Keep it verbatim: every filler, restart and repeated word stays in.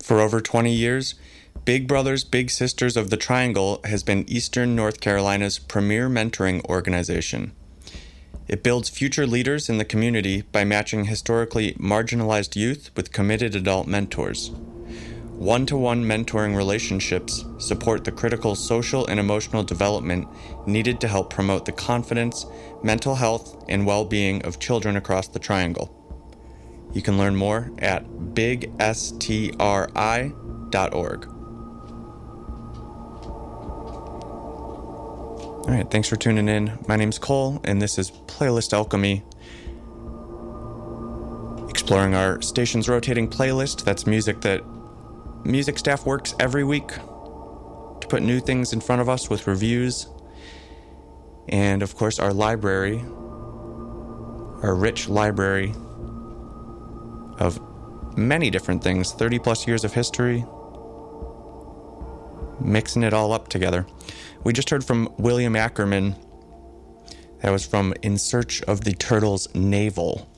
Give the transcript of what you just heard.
For over twenty years, Big Brothers Big Sisters of the Triangle has been Eastern North Carolina's premier mentoring organization. It builds future leaders in the community by matching historically marginalized youth with committed adult mentors. One-to-one mentoring relationships support the critical social and emotional development needed to help promote the confidence, mental health, and well-being of children across the Triangle. You can learn more at big s t r i dot org. All right, thanks for tuning in. My name's Cole, and this is Playlist Alchemy, exploring our station's rotating playlist. That's music that music staff works every week to put new things in front of us with reviews. And of course, our library, our rich library of many different things, thirty plus years of history, mixing it all up together. We just heard from William Ackerman. That was from In Search of the Turtle's Navel.